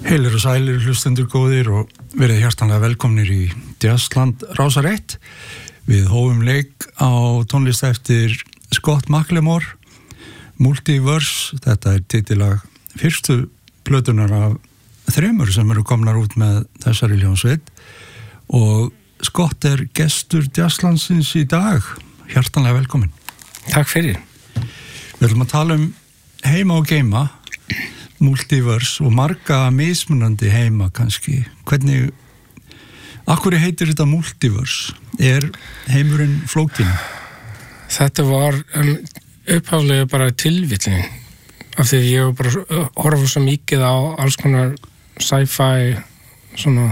Heilir og sælir hlustendur góðir og verið hjartanlega velkomnir í Jazzland Rásar 1. Við hófum leik á tónlist eftir Scott McLemore, Multiverse. Þetta titilag fyrstu plötunar af 3 sem eru komnar út með þessari hljómsveit og Scott gestur Jazzlandsins í dag. Hjartanlega velkomin. Takk fyrir. Við ætlum að tala heima og geima, Multiverse og marga mismunandi heima kannski. Hvernig, akkur heitir þetta Multiverse? Heimurinn flókin? Þetta var upphaflega bara tilvillin af því ég var bara horfa svo mikið á alls konar sci-fi svona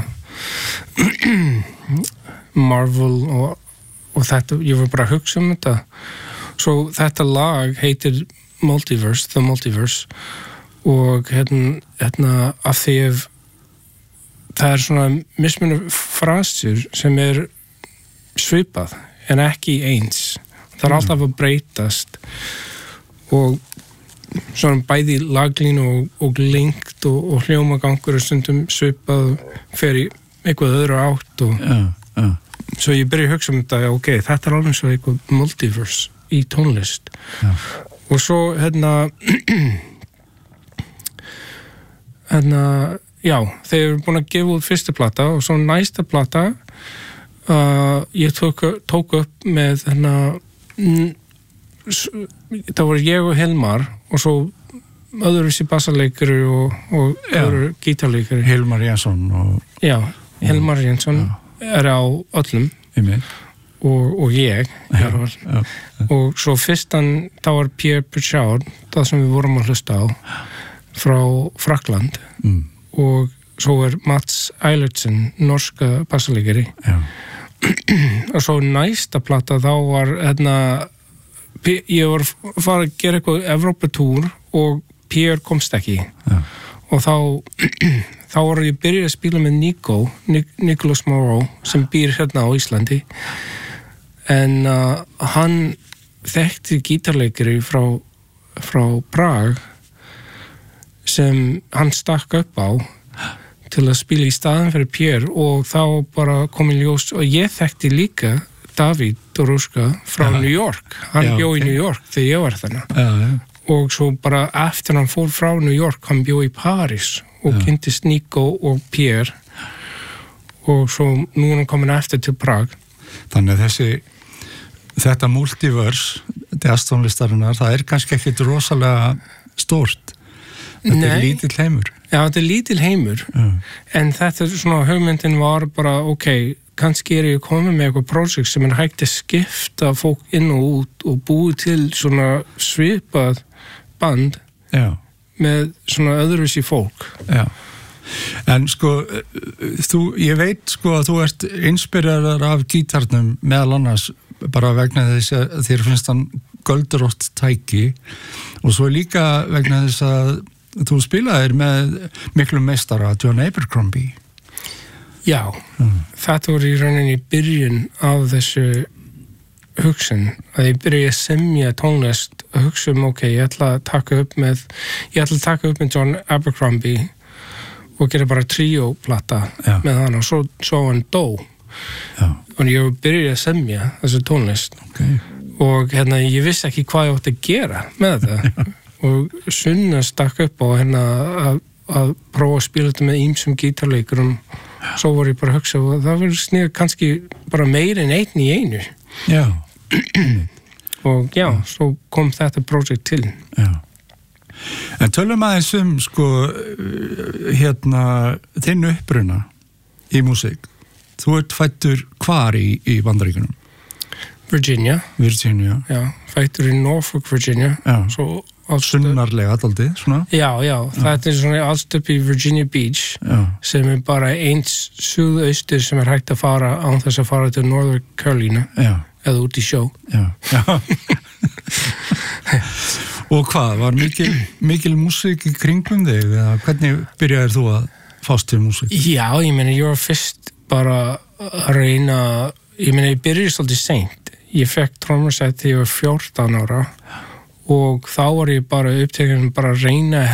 Marvel og þetta, ég var bara að hugsa þetta. Svo þetta lag heitir Multiverse, The Multiverse og hérna af því að það svona mismunur frasur sem svipað en ekki eins. Það alltaf að breytast og svona bæði laglín og lengt og hljómagangur stundum svipað fyrir eitthvað öðru átt og svo ég byrja að hugsa þetta, ok, þetta alveg svo eitthvað multiverse í tónlist og svo já, þeir eru búin að gefa út fyrsta plata og svo næsta plata ég tók upp með það var ég og Hilmar og svo öðruvísi bassaleikari og öðru gítarleikari Hilmar Jensson já, Hilmar Jensson á öllum og ég og svo fyrstan þá var Pierre Pritchard það sem við vorum að hlusta á frá Frakland og svo Mats Eilertsen norska bassaleikari og svo næsta plata þá var ég var að fara að gera eitthvað Evrópatúr og Pierre komst ekki og þá var ég byrjað að spila með Nicholas Morrow sem býr hérna á Íslandi en hann þekkti gítarleikari frá Prag sem hann stakk upp á til að spila í staðan fyrir Pierre og þá bara kom í ljós og ég þekkti líka David Doruska frá New York hann bjó í New York þegar ég var þarna og svo bara eftir hann fór frá New York hann bjó í Paris og kynntist Nico og Pierre og svo nú hann komin eftir til Prag. Þannig að þetta multiverse jazztónlistarinnar, það kannski ekkert rosalega stórt. Þetta lítill heimur. Já, þetta lítill heimur. En þetta svona hugmyndin var bara, ok, kannski ég komið með eitthvað projekt sem hægt að skipta fólk inn og út og búið til svona svipað band með svona öðruvísi fólk. Já. En sko, ég veit sko að þú ert inspiraðar af gítarnum meðal annars bara vegna þess að þér finnst hann göldurótt tæki og svo líka vegna þess að þú spilaðir með miklum meistara John Abercrombie. Já, þetta var í rauninni byrjun af þessu hugsun að ég byrja að semja tónlist og hugsa ok, ég ætla að taka upp með John Abercrombie og gera bara tríóplata með hann og svo hann dó og ég byrja að semja þessu tónlist og ég vissi ekki hvað ég átti að gera með þetta og Sunna stakk upp á að prófa að spila þetta með ýmsum gítarleikurum svo var ég bara að hugsa og það verður snið kannski bara meir en einn í einu og svo kom þetta projekt til En tölum aðeins sko þinn uppruna í músík. Þú ert fæddur hvar í Bandaríkjunum? Virginia. Já, fæddur í Norfolk, Virginia. Svo sunnarlega dálítið, svona? Já, þetta svona allt upp í Virginia Beach sem bara eins suðaustur sem hægt að fara án þess að fara til Northern Carolina eða út í sjó. Já. Og hvað, var mikil músík í kringum þig? Eða hvernig byrjaðir þú að fást til músík? Já, ég var fyrst bara að reyna, ég byrjaði svolítið seint. Ég fekk trommursett þegar ég var 14 ára og þá var ég bara upptekinn bara að reyna að